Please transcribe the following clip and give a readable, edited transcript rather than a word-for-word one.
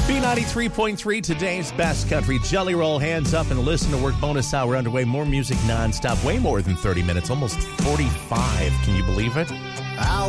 B93.3, today's best country. Jelly Roll, hands up and listen to work. Bonus hour underway. More music nonstop. Way more than 30 minutes. Almost 45. Can you believe it?